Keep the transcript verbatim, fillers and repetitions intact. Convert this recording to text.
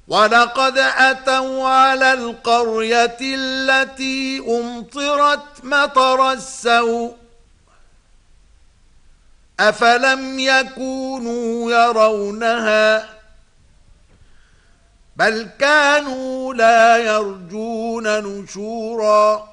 ولقد أتوا على القرية التي أمطرت مطر السوء أفلم يكونوا يرونها بل كانوا لا يرجون نشورا